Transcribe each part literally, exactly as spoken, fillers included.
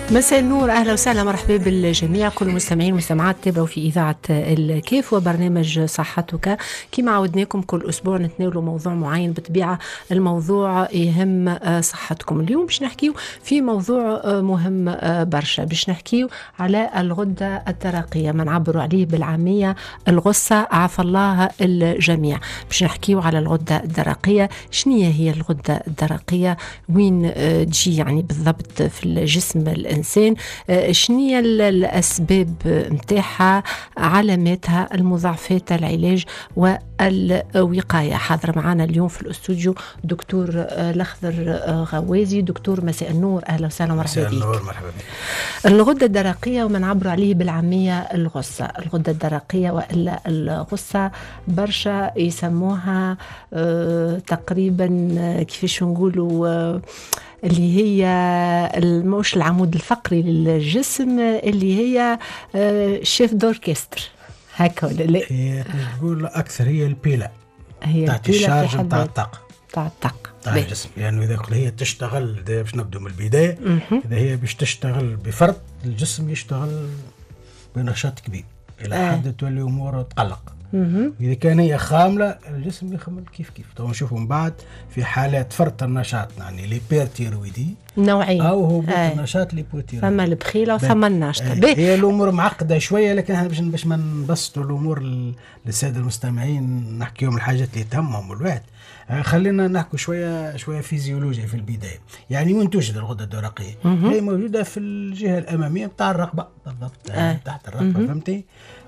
مساء النور، أهلا وسهلا، مرحبا بالجميع. كل المستمعين والمستمعات تابعوا في إذاعة الكيف وبرنامج صحتك. كما عودناكم كل أسبوع نتناولوا موضوع معين، بطبيعة الموضوع يهم صحتكم. اليوم باش نحكيو في موضوع مهم برشا، باش نحكيو على الغدة الدرقية، ما نعبروا عليه بالعامية الغصة، عافى الله الجميع. باش نحكيو على الغدة الدرقية، شنية هي الغدة الدرقية، وين تجي يعني بالضبط في الجسم الإنسان، شنية الأسباب متاعها، علاماتها، المضاعفات، العلاج والوقاية. حاضر معنا اليوم في الاستوديو دكتور الأخضر غوازي. دكتور مساء النور، أهلا وسهلا ومرحبا بك. مساء النور، مرحبا بك. الغدة الدرقية وما نعبروا عليه بالعامية الغصة، الغدة الدرقية وإلا الغصة برشا يسموها آه تقريبا كيفاش نقولوا آه اللي هي مش العمود الفقري للجسم، اللي هي شيف دوركستر هكا ولا لا؟ هي تقول اكثر هي البيلة، هي تاع الشارج نتاع الطاقة تاع الطاقة تاع الجسم. يعني اذا هي تشتغل، اذا باش نبدو من البداية، اذا هي باش تشتغل بفرط، الجسم يشتغل بنشاط كبير الى آه. حد تولي اموره تقلق. إذا كان هي خاملة الجسم يخمل كيف كيف. تو نشوفوا من بعد في حالات فرط النشاط، يعني ليبرتيرويدي نوعين أو هبوط آه. النشاط ليبوتيرويدي، ثم البخيلة وثم الناشطة. آه. هي الأمور معقدة شوية، لكن احنا باش باش ما نبسطوا الأمور للسادة المستمعين، نحكيهم الحاجات اللي تهمهم الواحد. آه خلينا نحكوا شوية شوية فيزيولوجيا في البداية. يعني وين توجد الغدة الدرقية؟ هي موجودة في الجهة الأمامية بتاع الرقبة بالضبط، آه. تحت الرقبة، فهمتي؟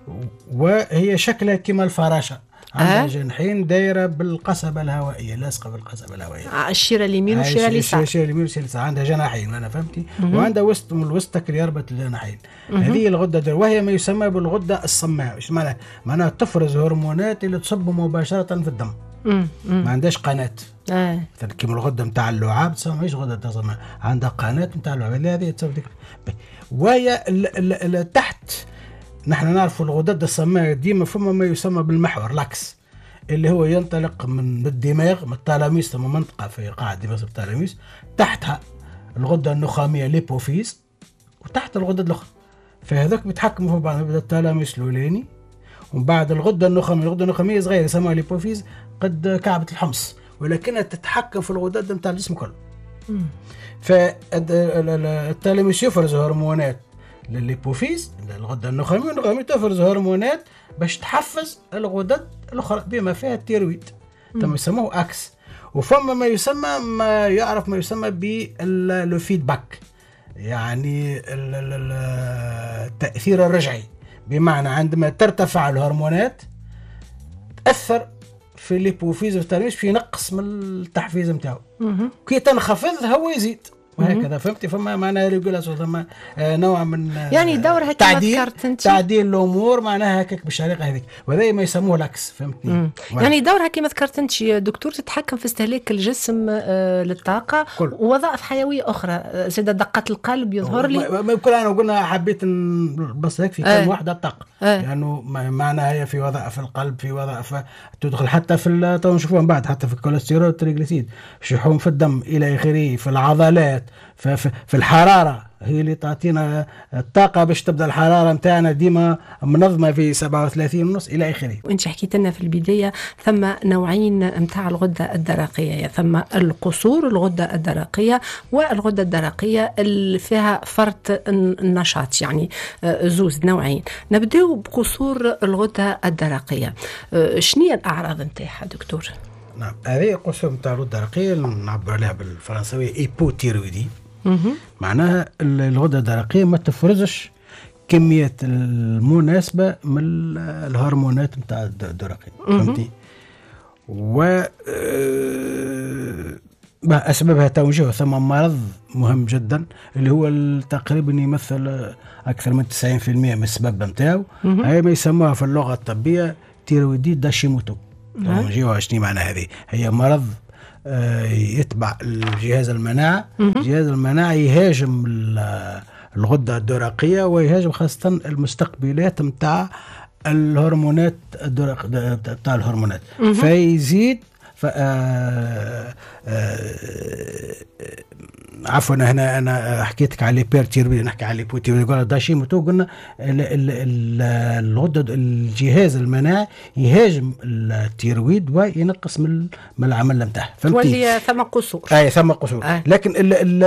وهي شكلها كما الفراشة، عندها أه؟ جناحين دايرة بالقصبة الهوائية، لاصقة بالقصبة الهوائية. آه الشيرة اليمين والشيرة اليسار. الشيرة اليمين والشيرة اليسار، عندها جناحين، أنا فهمتي؟ وعندها وسط من الوسط اللي يربط الجناحين. هذه الغدة در... وهي ما يسمى بالغدة الصماء. إيش معناها؟ معناها تفرز هرمونات اللي تصب مباشرة في الدم. مم. مم. ما عندهاش قناة. آه. كيما الغدة نتاع اللعاب تسمى ماهيش غدة صماء، عندها قناة نتاع اللعاب، هذه تسوي ديك. وهي ال... ال... ال... تحت نحن نعرف الغدد الصماء ديما فما ما يسمى بالمحور لاكس، اللي هو ينطلق من الدماغ، من التالاميس، ثم منطقة في قاع الدماغ التالاميس، تحتها الغدة النخامية ليبوفيز، وتحت الغدد الأخرى. فهذوك بيتحكموا في بعض، يبدا التالاميس الأولاني، ومن بعد الغدة النخامية، الغدة النخامية صغيرة يسموها ليبوفيز قد كعبة الحمص، ولكنها تتحكم في الغدد نتاع الجسم كله. فالتالاميس يفرز هرمونات للليبوفيز، الغدة النخامية، والنخامية تفرز هرمونات باش تحفز الغدد الأخرى بما فيها التيرويد، تم يسموه أكس. وفما ما يسمى ما يعرف ما يسمى بالفيدباك، يعني التأثير الرجعي، بمعنى عندما ترتفع الهرمونات تأثر في الليبوفيز والتالاميس في نقص من التحفيز نتاعو، كي تنخفض هو يزيد، وهكذا. فهمتي؟ فما معناها ريجولاسيون، ثم نوع من يعني دورها تعديل تعديل الامور، معناها هكاك بالطريقه هذيك، وهذا ما يسموه لاكس. فهمتني؟ يعني دورها كما ذكرت انت يا دكتور، تتحكم في استهلاك الجسم آه للطاقه كل. ووظائف حيويه اخرى، زاد دقات القلب يظهر لي. ما كل انا قلنا حبيت بس هيك في كلمه آه. واحده الطاقه، آه. يعني معناها هي في وظائف القلب، في وظائف تدخل حتى في تو نشوفوها من بعد، حتى في الكوليسترول والتريغليسيد، شحوم في الدم الى اخره، في العضلات، في الحرارة، هي اللي تعطينا الطاقة باش تبدأ الحرارة نتاعنا ديما منظمة في سبعة وثلاثين ونص إلى آخره. وانت حكيت لنا في البداية ثم نوعين متاع الغدة الدرقية، ثم القصور الغدة الدرقية والغدة الدرقية اللي فيها فرط النشاط، يعني زوز نوعين. نبدأ بقصور الغدة الدرقية، شنية الأعراض نتاعها دكتور؟ نعم، هذه قصور نتاع الغدة الدرقية نعبر عليها بالفرنسوية ايبوتيرويدي. معناها الغدة الدرقية ما تفرزش كمية المناسبة من الهرمونات نتاع الدرقية، فهمتي؟ و أسبابها توجيه، ثم مرض مهم جدا اللي هو تقريبا يمثل أكثر من تسعين بالمئة من السبب نتاعو، هي ما يسموها في اللغة الطبية تيرويدي داشيموتو. نجيوها شنو معنى هذه؟ هي مرض يتبع الجهاز المناعة، جهاز المناعة يهاجم الغدة الدرقية، ويهاجم خاصة المستقبلات متاع الهرمونات الدرق بتاع الهرمونات، فيزيد ف آه آه عفوا هنا انا حكيتك على بير تيرويد، نحكي على بو تيرويد. قلنا داشيموتو قلنا الغدد الجهاز المناعي يهاجم التيرويد وينقص من من العمل نتاعها، تولي ثم قصور. اي ثم قصور. آه. لكن ال ال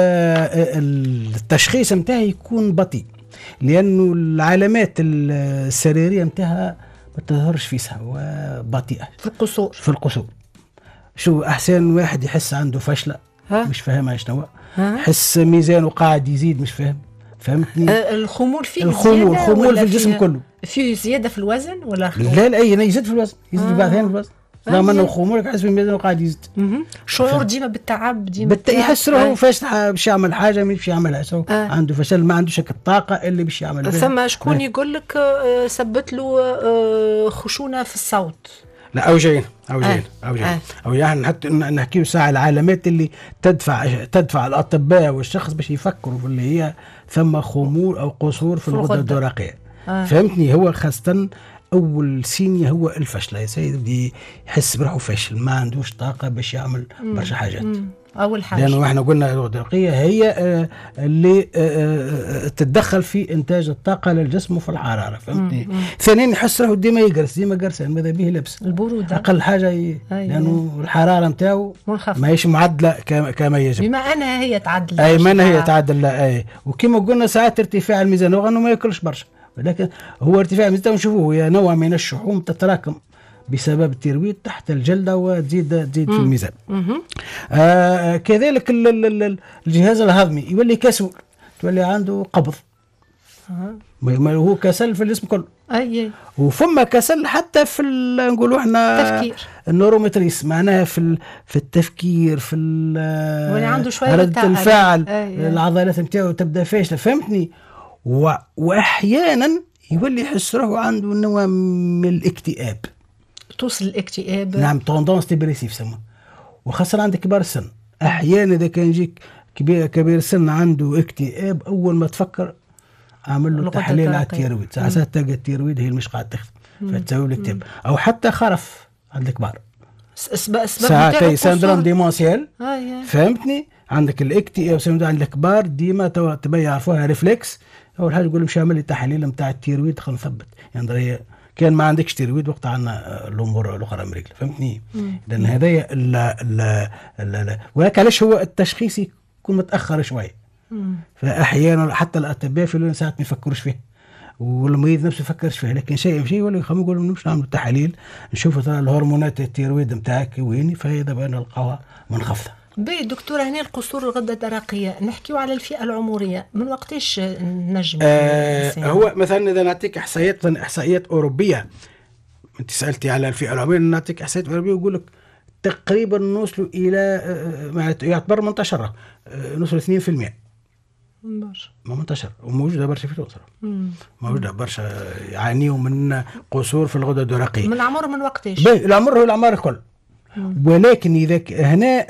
التشخيص نتاعها يكون بطيء، لانه العلامات السريريه نتاعها ما تظهرش في ساعه وبطيئه في القصور. في القصور شو احسن واحد يحس عنده فشله مش فاهمها شنو، حس ميزانه قاعد يزيد مش فاهم، فهمتني؟ آه الخمول فيه الخمول الخمول في الجسم فيه كله. فيه زياده في الوزن ولا لا لا اي يزيد في الوزن، يزيد آه. بعض في الوزن رغم انه خمول يحس بميزانه قاعد يزيد. شعور ديما بالتعب ديما بت... يحس روحه فاش باش يعمل حاجه مش باش يعملها سو آه. عنده فشل، ما عندوش الطاقه اللي باش يعمل. ثم شكون يقول لك آه ثبت له آه خشونه في الصوت. لا اوجين اوجين اوجين او يعني حتى نحكيو ساعه العلامات اللي تدفع تدفع الاطباء والشخص باش يفكروا في اللي هي ثم خمول او قصور في الغده الدرقيه. آه. فهمتني؟ هو خاصه اول سينيا هو الفشل يا سيدي، يحس بروحه فاشل ما عندوش طاقه باش يعمل برشا حاجات. مم. اول حاجه لانه احنا قلنا الغده الدرقيه هي آه اللي آه تتدخل في انتاج الطاقه للجسم وفي الحراره، فهمتني؟ ثانيا يحس روحه ديما يقرس ديما قرسان، ماذا به لبس البروده اقل حاجه ي... لانه الحراره نتاعو ماهيش معدله كما يجب، بما انها هي تعدل. اي ما هي تعدل لا اي. وكما قلنا ساعات ارتفاع الميزان رغم انه ما ياكلش برشا، ولكن هو ارتفاع الميزان نشوفوه هي نوع من الشحوم تتراكم بسبب التيرويد تحت الجلده وتزيد تزيد في الميزان. آه كذلك ال ال ال الجهاز الهضمي يولي كسول، تولي عنده قبض. ما هو كسل في الجسم كله. اي وفما كسل حتى في نقولوا احنا التفكير، النورومتريس معناها في في التفكير في عنده شويه رد الفعل. العضلات نتاعو تبدا فاشله، فهمتني؟ واحيانا يولي يحس روحه عنده نوع من الاكتئاب، توصل الاكتئاب. نعم توندونس ديبريسيف سموه، وخاصة عند كبار السن. أحيانا إذا كان يجيك كبير كبير السن عنده اكتئاب، أول ما تفكر أعمل له تحليل على التيرويد، ساعات تلقى التيرويد هي مش قاعدة تخدم فتسوي له اكتئاب، أو حتى خرف عند الكبار. ساعات سندروم ديمونسيال. آه فهمتني؟ عندك الاكتئاب عند الكبار ديما تبي يعرفوها ريفلكس. أول حاجة يقول مش عامل لي تحليل نتاع التيرويد خلينا نثبت يعني كان ما عندكش تيرويد وقت عنا الامور الاخرى امريكا، فهمتني؟ لان هذايا لا لا لا ولكن علاش هو التشخيص يكون متاخر شويه. فاحيانا حتى الاطباء في ساعات ما يفكروش فيه والمريض نفسه يفكرش فيه، لكن شيء شيء ولا يخمم يقولوا مش نعمل تحاليل نشوف ترى الهرمونات التيرويد نتاعك وين، فهذا بان نلقاها منخفضه. بي دكتورة هنا القصور الغدة الدرقية نحكيو على الفئة العمرية من وقتاش نجم؟ آه هو مثلا إذا نعطيك إحصائيات إحصائيات أوروبية، أنت سألتي على الفئة العمرية نعطيك إحصائيات أوروبية ويقول لك تقريبا نوصلوا إلى آه يعتبر منتشرة آه نوصلوا اثنين بالمئة برشا ما منتشر وموجودة برشا في تونس، موجودة برشا يعانيوا من قصور في الغدة الدرقية. من العمر من وقتاش؟ بي العمر هو العمر الكل. ولكن إذا هنا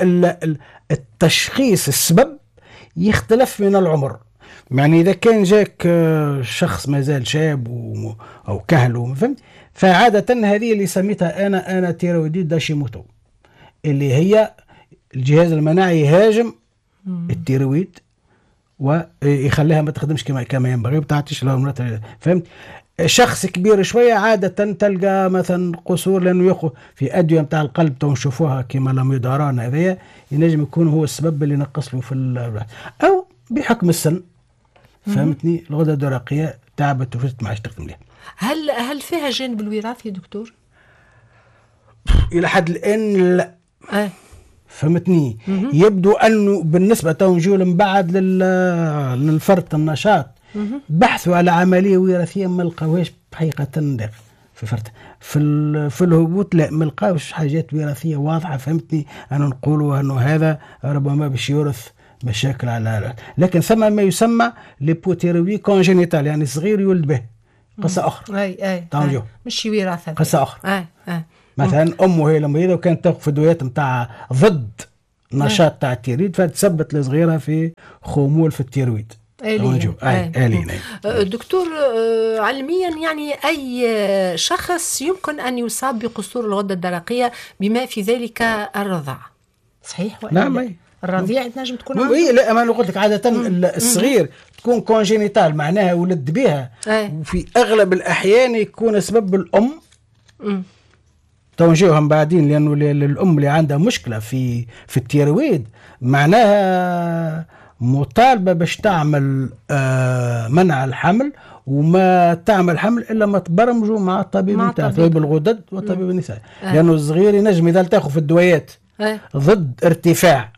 التشخيص السبب يختلف من العمر، يعني إذا كان جاك شخص ما زال شاب أو كهل فهمت، فعادة هذه اللي سميتها أنا أنا تيرويديت داشيموتو، اللي هي الجهاز المناعي يهاجم التيرويد ويخليها ما تخدمش كما كما ينبغي وبتعطيش الهرمونات، فهمت؟ شخص كبير شويه عاده تلقى مثلا قصور لانه ياخذ في ادويه نتاع القلب تو نشوفوها كما لاميداران، هذايا ينجم يكون هو السبب اللي نقص له في او بحكم السن، فهمتني؟ الغده الدرقيه تعبت وفزت ما عادش تخدم لها. هل هل فيها جانب الوراثي دكتور؟ الى حد الان لا. أه. فهمتني؟ مم. يبدو انه بالنسبه تو نجيو من بعد للفرط النشاط بحثوا على عمليه وراثيه ما لقاوهاش حقيقه داخل في فرط في في الهبوط، لا ما لقاوش حاجات وراثيه واضحه، فهمتني؟ انا نقولوا انه هذا ربما باش يورث مشاكل على، لكن ثم ما يسمى ليبوتيروي كونجينيتال يعني صغير يولد به، قصه اخرى. اي اي, أي. مش وراثه، قصه اخرى. اي اي مثلا امه هي مريضه وكانت تاخذ ادويات نتاع ضد نشاط تاع التيرويد فتثبت لصغيرها في خمول في التيرويد. آليا. آه. آليا. دكتور، علميا يعني أي شخص يمكن أن يصاب بقصور الغدة الدرقية بما في ذلك الرضع، صحيح ولا نعم؟ لا؟ الرضيع تنجم تكون عنده؟ إيه لا، ما أنا قلت لك عادة الصغير تكون كونجينيتال، معناها ولد بها، وفي أغلب الأحيان يكون سبب الأم. توجيههم بعدين، لأنه الأم اللي عندها مشكلة في في التيرويد معناها مطالبة باش تعمل آه منع الحمل، وما تعمل حمل إلا ما تبرمجوا مع الطبيب نتاع طبيب الغدد وطبيب النساء. آه. لأنه الصغير ينجم إذا تاخذ في الدويات آه. ضد ارتفاع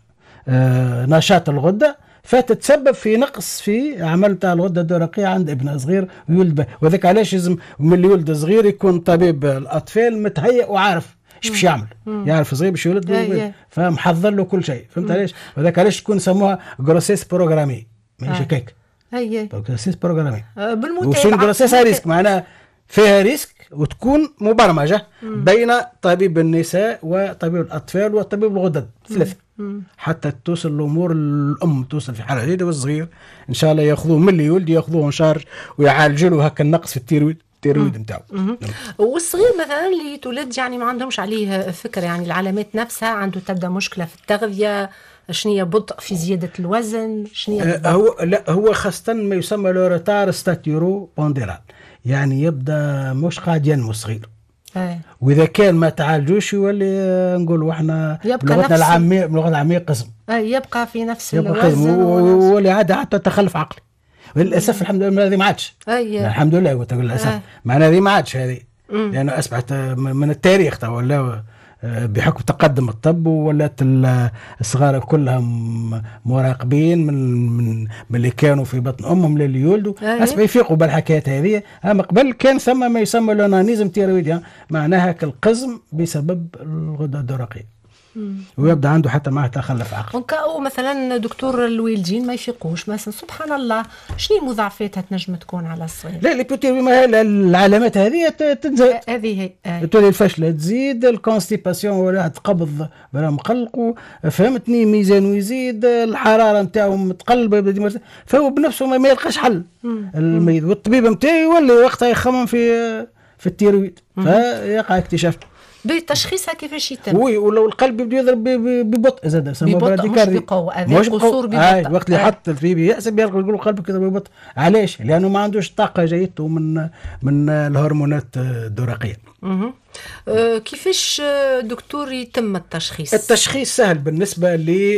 آه نشاط الغدة، فتتسبب في نقص في عمل تاع الغده الدرقيه عند ابن صغير ويولد به. وذاك علاش لازم من اللي يولد صغير يكون طبيب الاطفال متهيئ وعارف ايش باش يعمل، يعرف صغير باش يولد فمحضر له كل شيء. فهمت علاش؟ وذاك علاش تكون سموها جروسيس بروغرامي، ماشي هكاك. اي جروسيس بروغرامي بالمتابعه. وشنو جروسيس ريسك؟ معناها فيها ريسك وتكون مبرمجه بين طبيب النساء وطبيب الاطفال وطبيب الغدد ثلاثه، حتى توصل الامور الام توصل في حاله جيده، والصغير ان شاء الله ياخذوه من اللي يولد ياخذوه ان شارج ويعالجوا له هكا النقص في التيرويد التيرويد نتاعو. والصغير مثلا اللي تولد يعني ما عندهمش عليه فكره، يعني العلامات نفسها عنده تبدا مشكله في التغذيه، شنية بطء في زياده الوزن، شنية آه هو لا هو خاصه ما يسمى لو ريتار ستاتيرو بونديرال، يعني يبدا مش قاعد ينمو صغير. أي. واذا كان ما تعالجوش يولي نقولوا احنا بلغتنا العاميه بلغه العاميه قزم. اي يبقى في نفس يبقى الوزن ولا عاد حتى تخلف عقلي. وللاسف الحمد لله هذه ما عادش. الحمد لله قلت للاسف معناها هذه ما عادش هذه، لانه اصبحت من التاريخ تو ولا بحكم تقدم الطب ولات الصغار كلهم مراقبين من من من اللي كانوا في بطن امهم للي يولدوا، اصبحوا يفيقوا بالحكايات هذه. اما قبل كان ثم ما يسمى لونانيزم تيرويديان، معناها كالقزم بسبب الغده الدرقيه، ويبدا عنده حتى معه تخلف عقلي. ونكاو مثلا دكتور الوالدين ما يفيقوش مثلا، سبحان الله شنو مضاعفاتها تنجم تكون على الصغير؟ لا البوتيروما العلامات هذه تنزل، هذه هي تولي الفشله تزيد، الكونستيباسيون ولا تقبض بلا مقلق، فهمتني، ميزانه يزيد، الحراره نتاعو متقلبه يبدا ديما، فهو بنفسه ما يلقاش حل المريض، والطبيب نتاعي يولي وقتها يخمم في في التيرويد، فيقع اكتشافه. بتشخيصها كيفاش يتم؟ وي ولو القلب يبدا يضرب ببطء زاد يسموه براديكاردي، مش بقوه، هذا قصور ببطء. آه وقت اللي حط الطبيب يحسب يقول قلبك يضرب ببطء، علاش؟ لانه ما عندوش طاقه جايته من من الهرمونات الدرقيه. اها أه كيفاش دكتور يتم التشخيص؟ التشخيص سهل بالنسبه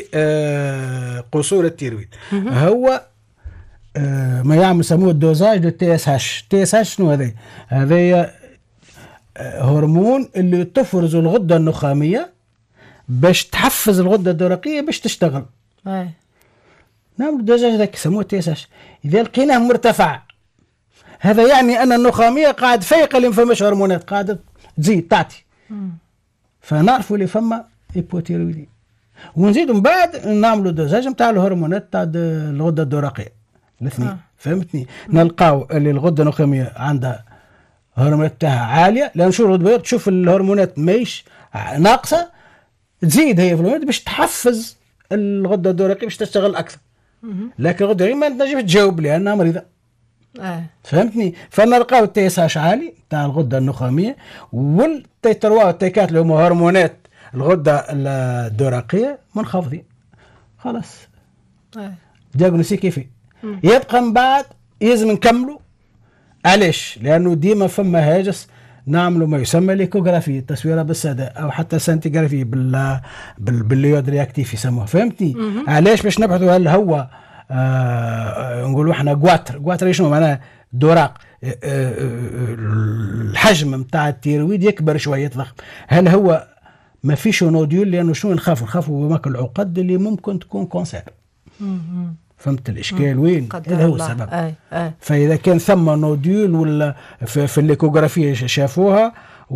لقصور التيرويد. هو آه ما يعمل يسموه الدوزاج دو تي اس اتش. تي اس اتش شنو هذا؟ هذا هرمون اللي تفرز الغده النخاميه باش تحفز الغده الدرقيه باش تشتغل. اي نعمل الدوزاج ذاك يسموه تي اس اتش. اذا لقيناه مرتفع هذا يعني ان النخاميه قاعد فايقه، اللي ما فماش هرمونات قاعده تزيد تعطي، فنعرفوا اللي فما هيبوتيرويدي، ونزيدوا من بعد نعملوا دوزاج نتاع الهرمونات تاع الغده الدرقيه الاثنين. آه. فهمتني؟ نلقاو اللي الغده النخاميه عندها الهرمونات تاعها عاليه، لان شو الغده تشوف الهرمونات ماهيش ناقصه تزيد هي في الهرمونات باش تحفز الغده الدرقيه باش تشتغل اكثر، لكن الغده ما تنجمش تجاوب لانها مريضه. اه فهمتني؟ فنلقاو التي اس اتش عالي تاع الغده النخاميه، والتي تروا والتي كات اللي هما هرمونات الغده الدرقيه منخفضين. خلاص اه دياغنوستيك كيفي يبقى من بعد لازم نكملوا. علاش؟ لانه ديما فما هاجس نعملوا ما يسمى ليكوغرافي، التصويره بالسوداء او حتى سانتيغرافي بال بالليود رياكتيف يسموها. فهمتني؟ علاش؟ باش نبحثوا هل هو آه نقولوا احنا جواتر جواتر شنو معناها؟ دوراق. آه آه الحجم نتاع التيرويد يكبر شويه يتضخم، هل هو ما فيش نوديول؟ لانه شنو نخافوا نخافوا بماك العقد اللي ممكن تكون كونسير. فهمت الاشكال وين؟ هذا هو السبب. أي أي. فاذا كان ثم نوديول ولا في, في الليكوغرافيه شافوها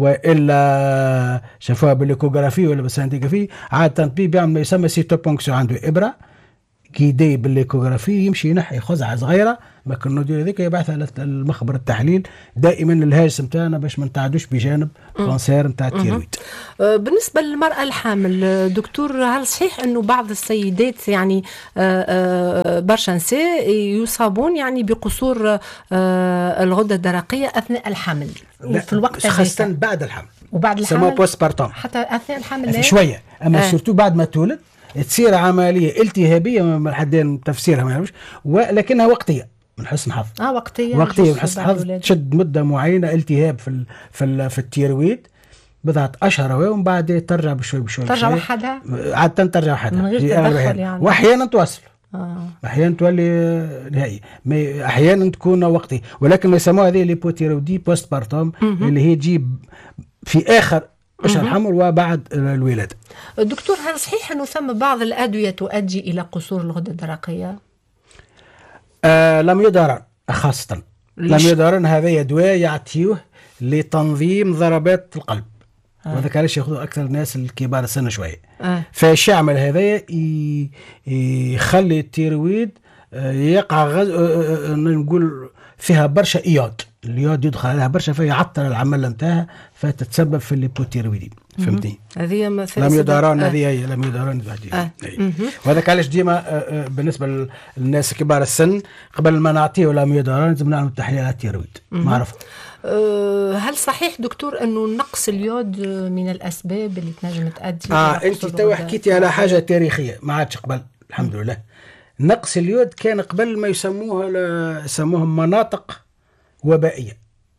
والا شافوها بالليكوغرافيه ولا بالسانتيغرافيه، عاده الطبيب يعمل ما يسمى سيتوبونكسيون، عنده ابره كي يدي بالايكوغرافي يمشي ينحي خزعه صغيره ما كنا ندير هذيك يبعثها للمخبر التحليل دائما الهاجس نتاعنا باش ما نتعدوش بجانب كونسير نتاع التيرويد. بالنسبه للمراه الحامل دكتور، هل صحيح انه بعض السيدات يعني برشا نساء يصابون يعني بقصور الغده الدرقيه اثناء الحمل في الوقت خاصه بعد الحمل وبعد الحمل سموه بوست بارتوم حتى اثناء الحمل شويه اما آه. سورتو بعد ما تولد تصير عمليه التهابيه ما حدين تفسيرها ما نعرفش ولكنها وقتيه من حسن حظ. اه وقتيه وقتيه من حسن حظ تشد مده معينه التهاب في ال في ال في التيرويد بضعه اشهر ومن بعد ترجع بشوي بشوي ترجع وحدها عاده ترجع وحدها من غير تدخل يعني واحيانا توصل آه. احيانا تولي نهائي احيانا تكون وقتي ولكن ما يسموها هذه ليبوتيرودي بوست بارتوم اللي هي تجيب في اخر اشهر الحمل وبعد الولاده. دكتور، هل صحيح انه ثم بعض الادويه تؤدي الى قصور الغده الدرقيه؟ آه لم يدرن خاصه لم يدرن هذا دواء يعطيوه لتنظيم ضربات القلب آه. وهذا علاش ياخذوا اكثر الناس الكبار السن شويه آه. فاش يعمل هذايا يخلي التيرويد يقع غز... نقول فيها برشا ايود اليود يدخل عليها برشا فيعطل العمل نتاعها فتتسبب في الليبوتيرويدين. فهمتني؟ هذه لم يدارون هذه هي لم يدارون آه. وهذا علاش ديما بالنسبه للناس كبار السن قبل ما نعطيه لم يدارون لازم نعمل تحليل على التيرويد معروف. أه هل صحيح دكتور انه نقص اليود من الاسباب اللي تنجم تؤدي اه انت تو حكيتي على حاجه تاريخيه ما عادش قبل الحمد لله. نقص اليود كان قبل ما يسموها يسموهم مناطق وبائيه.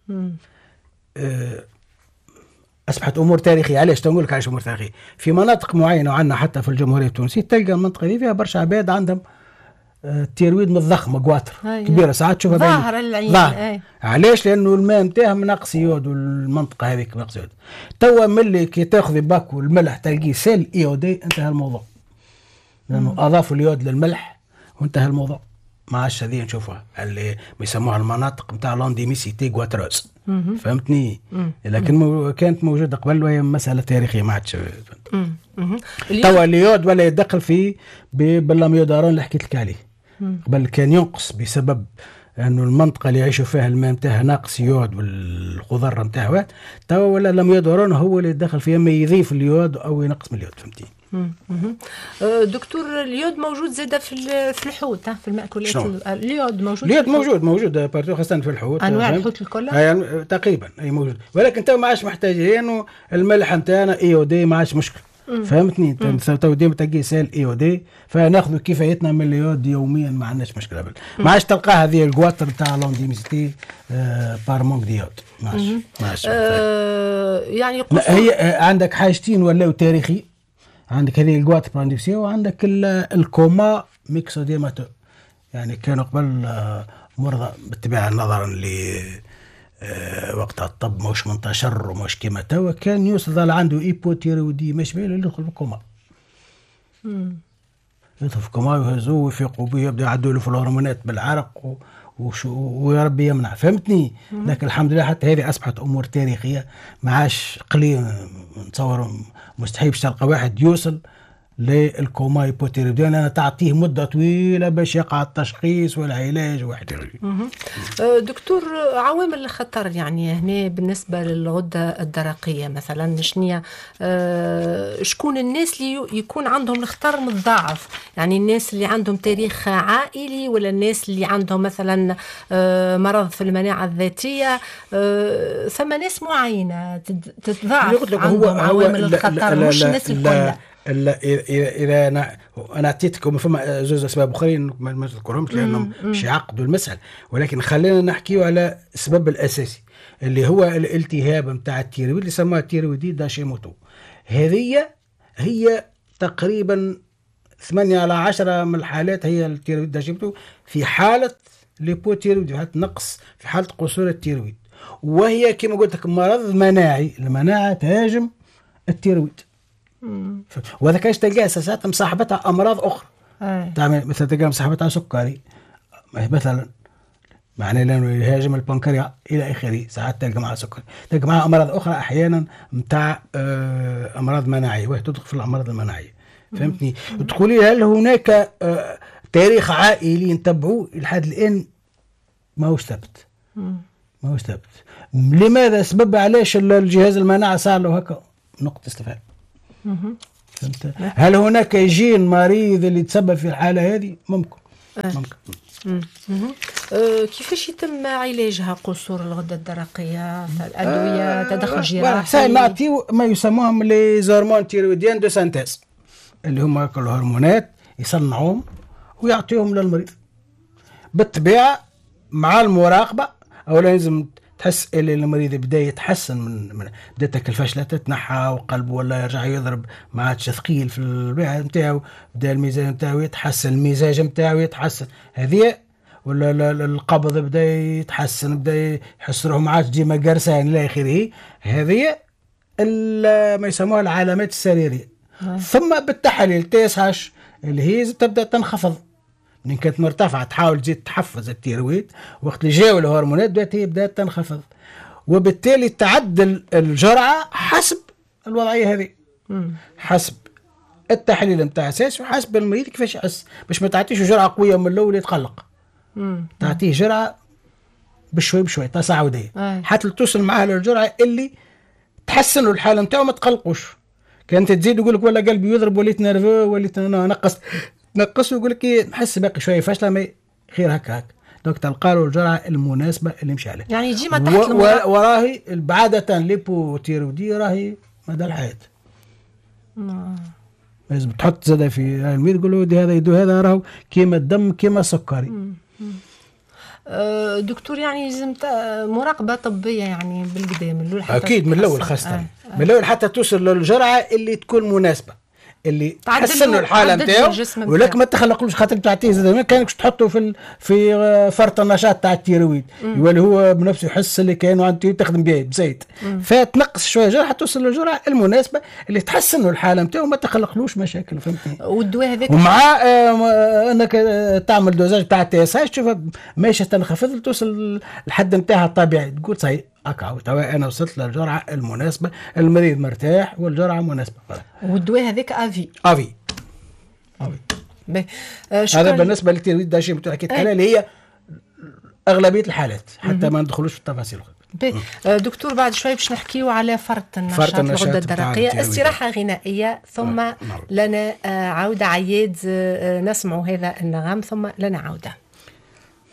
أه اصبحت امور تاريخيه. علاش تنقول لك علاش امور تاريخيه؟ في مناطق معينه وعندنا حتى في الجمهوريه التونسيه تلقى المنطقه دي فيها برشا عباد عندهم التيرويد متضخمه قواطر كبيره ساعات تشوفها ظاهر العين ظاهر. علاش؟ لانه الماء نتاعهم ناقص يود والمنطقه هذيك ناقص يود. توا ملي كي تاخذي باكو الملح تلقيه سيل ايودي انتهى الموضوع لانه مم. اضافوا اليود للملح وانتهى الموضوع. ما عادش هذه نشوفها اللي يسموها المناطق نتاع لانديميسيتي غواتروز. فهمتني؟ مم. لكن مو كانت موجوده قبل وهي مساله تاريخيه ما عادش. توا اليود ولا يدخل في باللاميودارون اللي حكيت لك عليه. قبل كان ينقص بسبب انه المنطقه اللي يعيشوا فيها الماء نتاعها ناقص يود والخضره نتاعها. توا ولا لاميودارون هو اللي يدخل فيه اما يضيف اليود او ينقص من اليود. فهمتي؟ دكتور، اليود موجود زاده في في الحوت في المأكولات. اليود موجود اليود موجود موجود بارتو خاصه في الحوت انواع الحوت الكل يعني تقريبا اي موجود ولكن تو ما عادش محتاجين انه الملح نتاعنا ايودي ما عادش مشكل. فهمتني؟ تو ديما تلقي سيل ايودي فناخذ كفايتنا من اليود يوميا ما عندناش مشكله. ما عادش تلقى هذه القواطر نتاع لونديميستي آه بار مونك ديود ما عادش ما عادش آه يعني هي آه عندك حاجتين ولاو تاريخي. عندك هذه القواطر بانديكسيا وعندك الكوما ميكسوديماتو يعني كانوا قبل آه مرضى بالطبيعه نظرا ل أه وقتها الطب مش منتشر ومش كيما توا كان يوصل عنده ايبوتيرويدي مش باين يدخل في الكوما. يدخل في الكوما ويهزوه ويفيقوا به يبدا يعدوا له في الهرمونات بالعرق ويا ربي يمنع. فهمتني؟ لكن الحمد لله حتى هذه اصبحت امور تاريخيه ما عادش قليل نتصور مستحيل باش تلقى واحد يوصل للكوما ايبوتيرويدي انا تعطيه مده طويله باش يقع التشخيص والعلاج واحد. دكتور، عوامل الخطر يعني هنا بالنسبه للغده الدرقيه مثلا شنيا أه شكون الناس اللي يكون عندهم الخطر متضاعف؟ يعني الناس اللي عندهم تاريخ عائلي ولا الناس اللي عندهم مثلا أه مرض في المناعه الذاتيه؟ أه ثم ناس معينه تتضاعف عندهم عوامل الخطر مش الناس الكل. الا اذا اذا انا انا اعطيتكم فما زوج اسباب اخرين ما نذكرهمش لانهم مش يعقدوا المسألة ولكن خلينا نحكيو على السبب الاساسي اللي هو الالتهاب نتاع التيرويد اللي يسموها التيرويدي داشيموتو. هذه هي تقريبا ثمانية على عشرة من الحالات هي التيرويد داشيموتو في حاله ليبوتيرويد في حاله نقص في حاله قصور التيرويد وهي كما قلت لك مرض مناعي. المناعه تهاجم التيرويد وهذا كاش تلقى اساسات مصاحبتها امراض اخرى. تعمل مثلا تلقى مصاحبتها سكري مثلا معناه لانه يهاجم البنكرياس الى اخره. ساعات تلقى معها سكري تلقى معها امراض اخرى احيانا نتاع امراض مناعيه وهي تدخل في الامراض المناعيه. فهمتني؟ تقولي هل هناك تاريخ عائلي نتبعوه لحد الآن ما هو ثابت، ما هو ثابت. لماذا؟ سبب علاش الجهاز المناعة صار له هكا نقطة استفهام. فهمت؟ هل هناك جين مريض اللي تسبب في الحالة هذه؟ ممكن. أه. ممكن. أه كيفاش يتم علاجها قصور الغدة الدرقية؟ الأدوية، أه تدخل جراحي؟ نعطيو ما يسموهم لي هرمون تيرويديان دو سانتيز، اللي هما كل هرمونات يصنعوهم ويعطيهم للمريض. بالطبيعة مع المراقبة أولا لازم تحس اللي المريض بدا يتحسن من, من بدات الفشلة تتنحى وقلبه ولا يرجع يضرب، ما عادش ثقيل في البيع نتاعو، بدا الميزان نتاعو يتحسن، المزاج نتاعو يتحسن، هذه ولا القبض بدا يتحسن، بدا يحس روحه ما عادش ديما قرسان الى اخره. هذه ما يسموها العلامات السريرية. ثم بالتحاليل تيسهاش اللي هي تبدا تنخفض، من كانت مرتفعة تحاول تزيد تحفز التيرويد، وقت اللي جاو الهرمونات بدات هي بدات تنخفض، وبالتالي تعدل الجرعة حسب الوضعية هذه، حسب التحليل نتاع اساس وحسب المريض كيفاش يحس، باش ما تعطيش جرعة قوية من الاول يتقلق، تعطيه جرعة بشوي بشوي تصاعدية حتى توصل معاه للجرعة اللي تحسن الحالة نتاعو ما تقلقوش. كانت تزيد يقول لك ولا قلبي يضرب وليت نرفو وليت نقص نقص ويقول لك نحس باقي شويه فاشله، ما خير هكا هكا، دونك تلقى له الجرعه المناسبه اللي يمشي عليها. يعني ديما تحت و... و... وراهي عاده ليبوتيرودي راهي مدى الحياه. نعم. لازم تحط زاد في المريض تقول له هذا يدو هذا راهو كيما الدم كيما السكري. أه دكتور يعني لازم مراقبه طبيه يعني بالبدايه من الاول حتى اكيد من الاول خاصه آه. آه. من الاول حتى توصل للجرعه اللي تكون مناسبه اللي تحسن الحاله نتاعو، ولكن ما تخلقلوش خاطر تعطيه زاد ما كانكش تحطه في في فرط النشاط تاع التيرويد يولي هو بنفسه يحس اللي كانوا عنده تخدم به بزيت، فتنقص شويه جرعه حتى توصل للجرعه المناسبه اللي تحسن الحاله نتاعو وما تخلقلوش مشاكل. فهمتني؟ والدواء هذاك ومع آه انك تعمل دوزاج تاع التي اس اش تشوفها ماشيه تنخفض توصل الحد نتاعها الطبيعي، تقول صحيح هكا توا انا وصلت للجرعه المناسبه، المريض مرتاح والجرعه مناسبه. والدواء هذاك افي افي افي آه هذا بالنسبه للتيرويد داشي بتاع كي تقال اللي هي اغلبيه الحالات حتى ما ندخلوش في التفاصيل. دكتور بعد شوي باش نحكيو على فرط النشاط الغده الدرقيه، استراحه غنائيه ثم لنا عوده عياد نسمع هذا النغم ثم لنا عوده.